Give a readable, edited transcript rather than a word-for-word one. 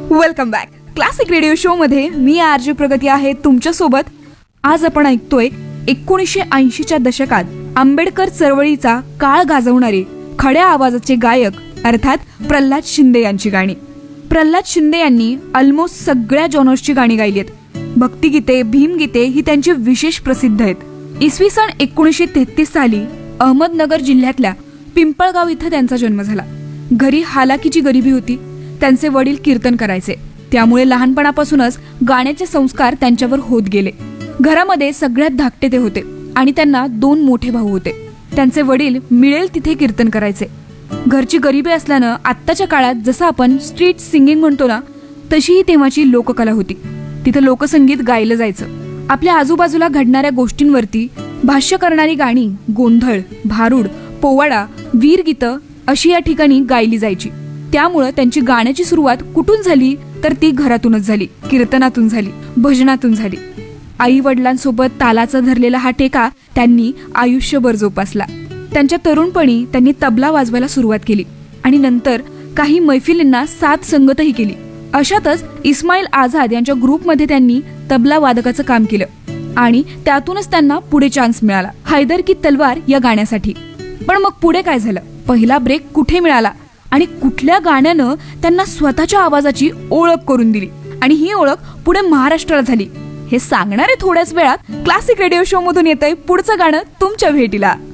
Welcome back. Classic radio show मध्ये मी RJ प्रगती आहे तुमच्या सोबत. आज आपण ऐकतोय 1980च्या दशकात आंबेडकर चळवळीचा काळ गाजवणारे खड्या आवाजाचे गायक अर्थात प्रल्हाद शिंदे यांची गाणी. प्रल्हाद शिंदे यांनी ऑलमोस्ट सगळ्या जॉनर्सची गाणी गायली आहेत. भक्तिगीते, भीमगीते ही त्यांची विशेष प्रसिद्ध आहेत. इसवी सन 1933 साली अहमदनगर जिल्ह्यातल्या पिंपळगाव इथं त्यांचा जन्म झाला. घरी हालाकीची गरिबी होती. त्यांचे वडील कीर्तन करायचे, त्यामुळे लहानपणापासूनच गाण्याचे संस्कार त्यांच्यावर होत गेले. घरामध्ये सगळ्यात धाकटे ते होते आणि त्यांना 2 मोठे भाऊ होते. त्यांचे वडील मिळेल तिथे कीर्तन करायचे. घरची गरिबी असल्यानं आत्ताच्या काळात जसं आपण स्ट्रीट सिंगिंग म्हणतो ना, तशी ही तेव्हाची लोककला होती. तिथं लोकसंगीत गायलं जायचं. आपल्या आजूबाजूला घडणाऱ्या गोष्टींवरती भाष्य करणारी गाणी, गोंधळ, भारूड, पोवाडा, वीरगीतं अशी या ठिकाणी गायली जायची. त्यामुळं त्यांची गाण्याची सुरुवात कुठून झाली तर ती घरातूनच झाली, कीर्तनातून झाली, भजनातून झाली. आई वडिलांसोबत तालाचा धरलेला हा ठेका त्यांनी आयुष्यभर जोपासला. त्यांच्या तरुणपणी त्यांनी तबला वाजवायला सुरुवात केली आणि नंतर काही मैफिलींना साथ संगतही केली. अशातच इस्माईल आझाद यांच्या ग्रुपमध्ये त्यांनी तबला वादकाचं काम केलं आणि त्यातूनच त्यांना पुढे चान्स मिळाला, हैदर की तलवार या गाण्यासाठी. पण मग पुढे काय झालं? पहिला ब्रेक कुठे मिळाला आणि कुठल्या गाण्यानं त्यांना स्वतःच्या आवाजाची ओळख करून दिली आणि ही ओळख पुढे महाराष्ट्राला झाली, हे सांगणारे थोड्याच वेळात क्लासिक रेडिओ शो मधून येतंय पुढचं गाणं तुमच्या भेटीला.